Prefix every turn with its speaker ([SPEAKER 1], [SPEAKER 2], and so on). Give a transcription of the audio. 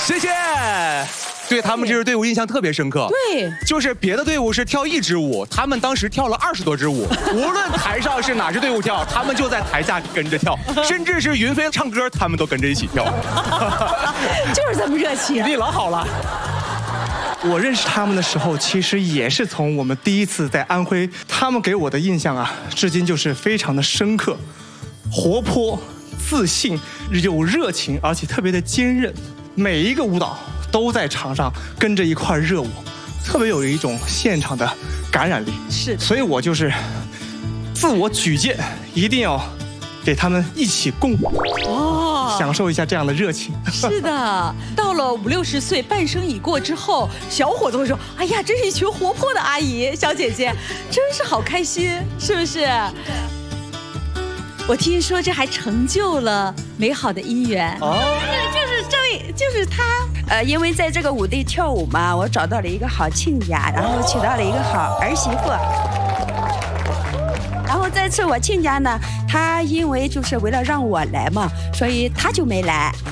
[SPEAKER 1] 谢谢。对他们这支队伍印象特别深刻。
[SPEAKER 2] 对，
[SPEAKER 1] 就是别的队伍是跳1支舞，他们当时跳了20多支舞。无论台上是哪支队伍跳，他们就在台下跟着跳，甚至是云飞唱歌，他们都跟着一起跳。
[SPEAKER 2] 就是这么热情。
[SPEAKER 1] 体力老好了。
[SPEAKER 3] 我认识他们的时候，其实也是从我们第一次在安徽，他们给我的印象啊，至今就是非常的深刻，活泼、自信、有热情，而且特别的坚韧。每一个舞蹈都在场上跟着一块热舞，特别有一种现场的感染力。
[SPEAKER 2] 是，
[SPEAKER 3] 所以我就是自我举荐，一定要给他们一起共舞。哦，享受一下这样的热情。
[SPEAKER 2] 是的，到了50、60岁，半生已过之后，小伙子会说：“哎呀，真是一群活泼的阿姨、小姐姐，真是好开心，是不是？”我听说这还成就了美好的姻缘。
[SPEAKER 3] 哦，
[SPEAKER 4] 就是他，因为在这个舞队跳舞嘛，我找到了一个好亲家，然后娶到了一个好儿媳妇。然后这次我亲家呢，他因为就是为了让我来嘛，所以他就没来。